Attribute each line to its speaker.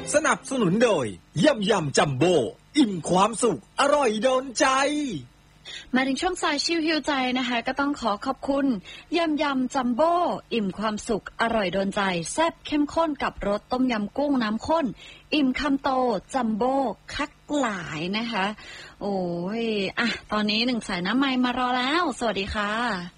Speaker 1: สนับสนุนโดยยำจัมโบ้อิ่มความสุขอร่อยโดนใจ
Speaker 2: มาถึงช่วงสายชิวฮิวใจนะคะก็ต้องขอบคุณยำจัมโบ้อิ่มความสุขอร่อยโดนใจแซ่บเข้มข้นกับรสต้มยำกุ้งน้ำข้นอิ่มคำโตจัมโบ้คักหลายนะคะโอ้ยตอนนี้1 สายน้ำไมค์มารอแล้วสวัสดีค่ะ